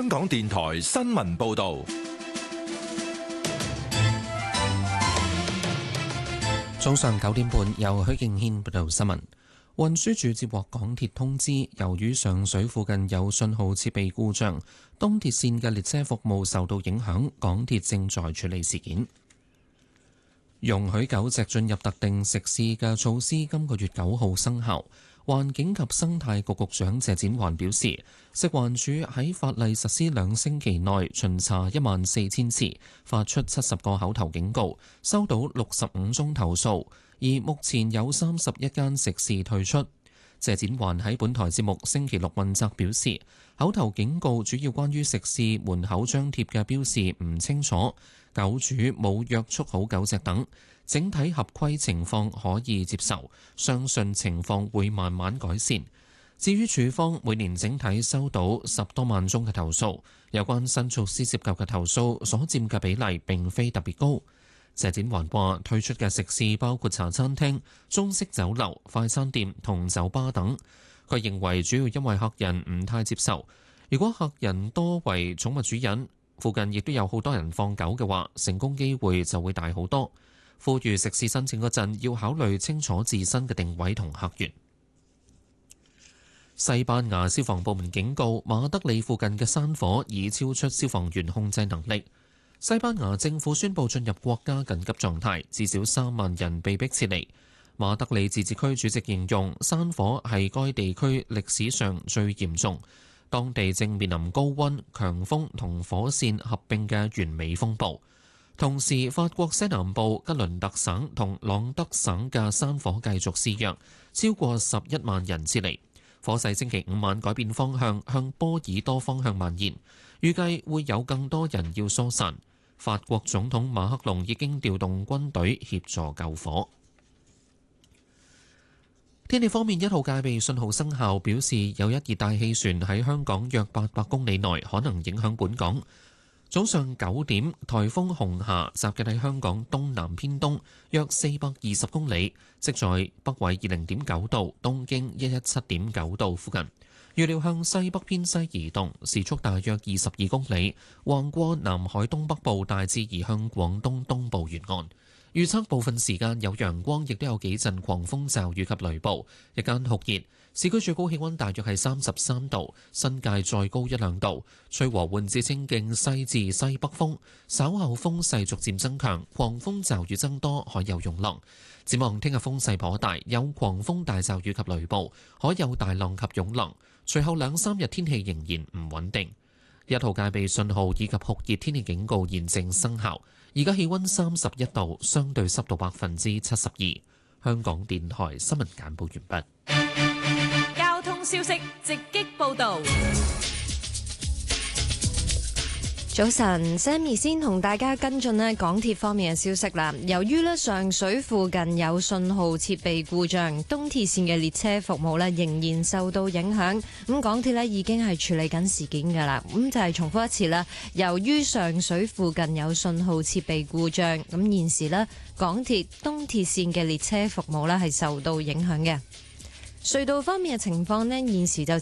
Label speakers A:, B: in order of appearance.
A: 香港電台新聞報道。
B: 早上9點半，由許敬軒報道新聞。運輸署接獲港鐵通知，由於上水附近有信號設備故障，東鐵線嘅列車服務受到影響，港鐵正在處理事件。容許狗隻進入特定食肆嘅措施今個月9號生效。環境及生態局局長謝展寰表示，食環署喺法例實施2星期內巡查14000次，發出70個口頭警告，收到65宗投訴，而目前有31間食肆退出。謝展寰喺本台節目星期六問責表示，口頭警告主要關於食肆門口張貼嘅標示唔清楚，狗主冇約束好狗隻等，整體合規情況可以接受，相信情況會慢慢改善。至於署方每年整體收到10多萬宗嘅投訴，有關新措施涉及嘅投訴所佔嘅比例並非特別高。謝展寰話，退出嘅食肆包括茶餐廳、中式酒樓、快餐店同酒吧等。佢認為主要因為客人唔太接受，如果客人多為寵物主人，附近亦都有好多人放狗嘅話，成功機會就會大好多。呼籲食肆申請嗰陣要考慮清楚自身嘅定位同客源。西班牙消防部門警告，馬德里附近嘅山火已超出消防員控制能力。西班牙政府宣布進入國家緊急狀態，至少3萬人被迫撤離。馬德里自治區主席形容山火係該地區歷史上最嚴重，當地正面臨高溫、強風同火線合併嘅完美風暴。同時，法國西南部吉倫特省同朗德省嘅山火繼續肆虐，超過11萬人撤離。火勢星期5晚改變方向，向波爾多方向蔓延，預計會有更多人要疏散。法國總統馬克龍已經調動軍隊協助救火。天氣方面，1號戒備信號生效，表示有一熱帶氣旋喺香港約800公里內可能影響本港。早上9點，颱風紅霞集結喺香港東南偏東約420公里，即在北緯20.9度、東經117.9度附近。預料向西北偏西移動，時速大約22公里，橫過南海東北部，大致移向廣東東部沿岸。預測部分時間有陽光，亦都有幾陣狂風驟雨及雷暴。日間酷熱，市區最高氣溫大約係33度，新界再高1-2度。吹和緩至清勁西至西北風，稍後風勢逐漸增強，狂風驟雨增多，海有湧浪。展望聽日風勢頗大，有狂風大驟雨及雷暴，海有大浪及湧浪。隨後2-3日天氣仍然唔穩定。1號戒備信號以及酷熱天氣警告現正生效。而家氣溫31度，相對濕度72%。香港電台新聞簡報完
C: 畢。交通消息直擊報導。早晨 ，Sammy 先同大家跟進港鐵方面嘅消息啦。由於上水附近有信號設備故障，東鐵線嘅列車服務仍然受到影響。咁港鐵已經係處理緊事件㗎啦。咁就係重複一次啦。由於上水附近有信號設備故障，咁現時港鐵東鐵線嘅列車服務係受到影響嘅。隧道方面嘅情況現時就